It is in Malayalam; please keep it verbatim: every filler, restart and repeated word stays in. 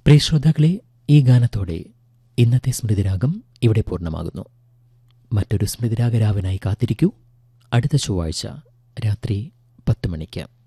പ്രിയ ശ്രോതാക്കളെ, ഈ ഗാനത്തോടെ ഇന്നത്തെ സ്മൃതിരാഗം ഇവിടെ പൂർണ്ണമാകുന്നു. മറ്റൊരു സ്മൃതിരാഗരാവിനായി കാത്തിരിക്കൂ. അടുത്ത ചൊവ്വാഴ്ച രാത്രി പത്ത് മണിക്ക്.